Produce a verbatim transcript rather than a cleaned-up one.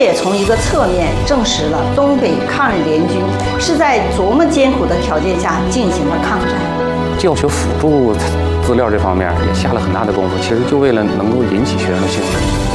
也从一个侧面证实了东北抗日联军是在多么艰苦的条件下进行了抗战。 教学辅助资料这方面也下了很大的功夫，其实就为了能够引起学生的兴趣。